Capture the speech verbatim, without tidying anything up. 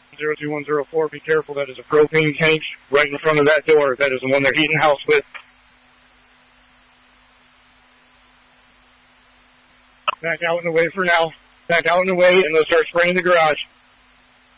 zero two one zero four, be careful, that is a propane tank right in front of that door. That is the one they're heating the house with. Back out and away for now. Back out and away, and they'll start spraying the garage.